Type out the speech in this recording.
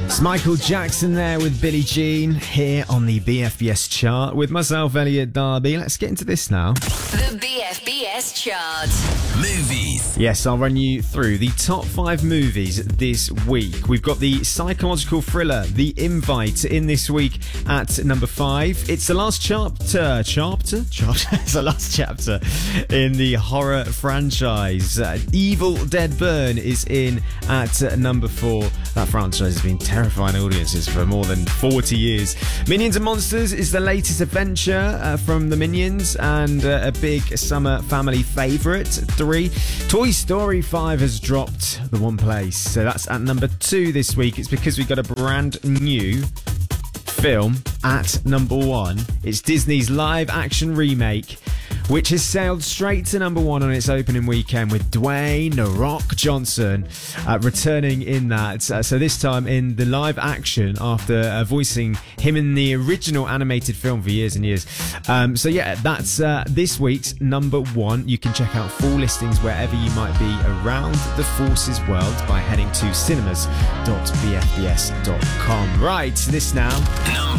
Michael Jackson there with Billie Jean here on the BFBS chart with myself, Elliot Darby. Let's get into this now. The BFBS chart. Movies. Yes, I'll run you through the top 5 movies this week. We've got the psychological thriller The Invite in this week at number 5. It's the last chapter. It's the last chapter in the horror franchise. Evil Dead Burn is in at number 4. That franchise has been terrifying audiences for more than 40 years. Minions and Monsters is the latest adventure from the Minions and a big summer family favourite. 3. Toy Story 5 has dropped the one place, so that's at number 2 this week. It's because we got a brand new film at number 1. It's Disney's live action remake, which has sailed straight to number 1 on its opening weekend with Dwayne "The Rock" Johnson returning in that. So this time in the live action after voicing him in the original animated film for years and years. So yeah, that's this week's number 1. You can check out full listings wherever you might be around the Forces world by heading to cinemas.bfbs.com. Right, this now. Number